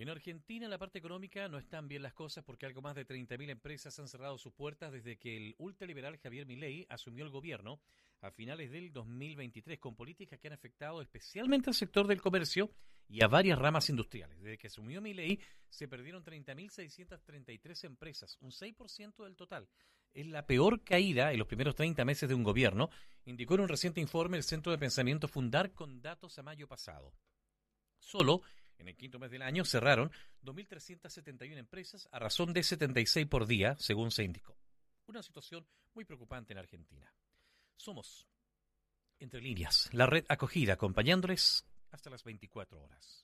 En Argentina, en la parte económica, no están bien las cosas porque algo más de 30.000 empresas han cerrado sus puertas desde que el ultraliberal Javier Milei asumió el gobierno a finales del 2023, con políticas que han afectado especialmente al sector del comercio y a varias ramas industriales. Desde que asumió Milei, se perdieron 30.633 empresas, un 6% del total. Es la peor caída en los primeros 30 meses de un gobierno, indicó en un reciente informe el Centro de Pensamiento Fundar con datos a mayo pasado. Solo en el quinto mes del año cerraron 2.371 empresas a razón de 76 por día, según se indicó. Una situación muy preocupante en Argentina. Somos, entre líneas, la red acogida, acompañándoles hasta las 24 horas.